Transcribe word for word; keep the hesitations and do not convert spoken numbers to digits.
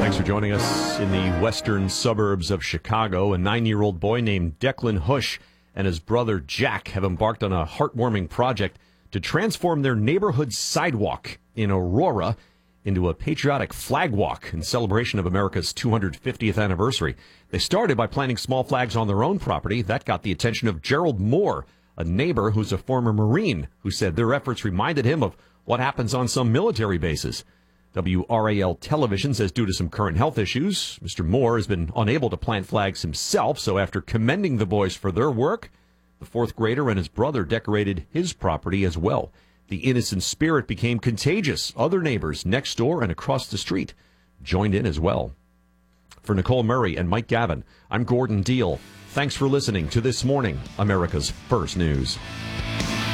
Thanks for joining us. In the western suburbs of Chicago, a nine-year-old boy named Declan Hush and his brother Jack have embarked on a heartwarming project to transform their neighborhood sidewalk in Aurora into a patriotic flag walk in celebration of America's two hundred fiftieth anniversary. They started by planting small flags on their own property. That got the attention of Gerald Moore, a neighbor who's a former Marine, who said their efforts reminded him of what happens on some military bases. W R A L Television says due to some current health issues, Mister Moore has been unable to plant flags himself, so after commending the boys for their work, the fourth grader and his brother decorated his property as well. The innocent spirit became contagious. Other neighbors next door and across the street joined in as well. For Nicole Murray and Mike Gavin, I'm Gordon Deal. Thanks for listening to This Morning, America's First News.